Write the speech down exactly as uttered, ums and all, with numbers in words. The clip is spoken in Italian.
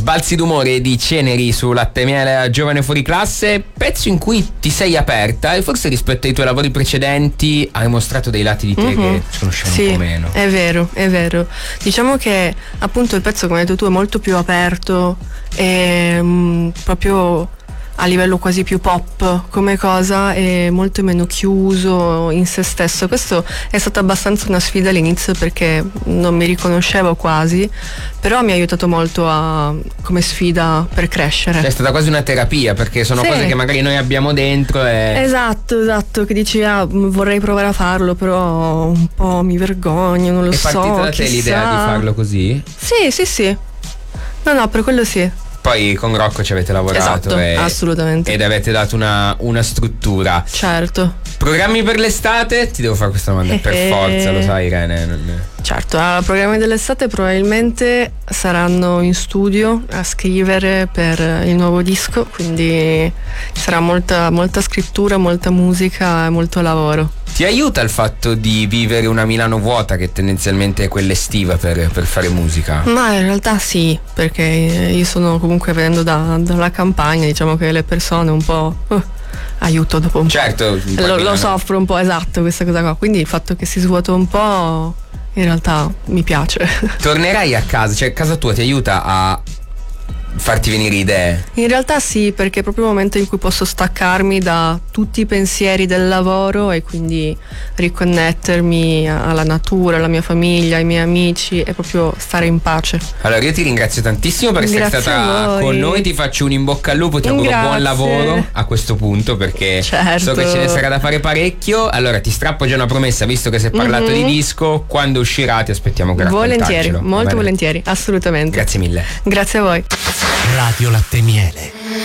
Sbalzi d'umore di Ceneri su Latte e Miele Giovane Fuori Classe, pezzo in cui ti sei aperta e forse rispetto ai tuoi lavori precedenti hai mostrato dei lati di te mm-hmm. che ci conosciamo sì, un po' meno. È vero, è vero. Diciamo che appunto il pezzo, come hai detto tu, è molto più aperto e mh, proprio a livello quasi più pop come cosa, e molto meno chiuso in se stesso. Questo è stata abbastanza una sfida all'inizio perché non mi riconoscevo quasi, però mi ha aiutato molto a, come sfida per crescere. È stata quasi una terapia, perché sono sì. cose che magari noi abbiamo dentro e... Esatto, esatto, che dici ah, vorrei provare a farlo, però un po' mi vergogno, non lo so. È partita da te chissà. l'idea di farlo così? Sì, sì, sì. No, no, per quello sì. Poi con Rocco ci avete lavorato esatto, e, assolutamente. ed avete dato una, una struttura. Certo. Programmi per l'estate? Ti devo fare questa domanda per forza, lo sai Irene. Non... Certo, allora, programmi dell'estate probabilmente saranno in studio a scrivere per il nuovo disco, quindi sarà molta, molta scrittura, molta musica e molto lavoro. Ti aiuta il fatto di vivere una Milano vuota, che tendenzialmente è quella estiva, per, per fare musica? Ma in realtà sì, perché io sono comunque venendo da, dalla campagna, diciamo che le persone un po' uh, aiuto dopo un certo, po'. Lo, lo soffro un po', esatto, questa cosa qua. Quindi il fatto che si svuota un po' in realtà mi piace. Tornerai a casa, cioè casa tua ti aiuta a farti venire idee? In realtà sì, perché è proprio il momento in cui posso staccarmi da tutti i pensieri del lavoro e quindi riconnettermi alla natura, alla mia famiglia, ai miei amici e proprio stare in pace. Allora io ti ringrazio tantissimo per essere Grazie stata con noi, ti faccio un in bocca al lupo, ti auguro buon lavoro a questo punto, perché certo. so che ce ne sarà da fare parecchio. Allora ti strappo già una promessa, visto che si è parlato mm-hmm. di disco, quando uscirà ti aspettiamo per volentieri, molto volentieri, assolutamente. Grazie mille. Grazie a voi. Radio Latte e Miele.